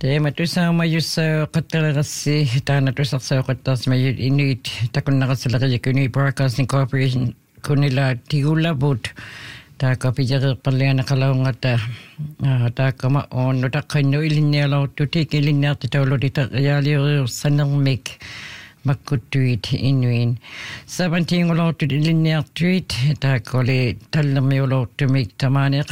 Teema tusaamajussa qattalagassi taana tusarsaoqattaarsimayut Inuit takunnaqassalaqiyakuni Broadcasting Corporation kunila tigulabut taakapijareerparlianaqalaungata taakama onnu taqqinnu ilinnialortu tikilinniarti tauludita yaaliuriursanermik makkuttuit Inuin 17 ilinniartuit taakoli tallermiulortumik tamaani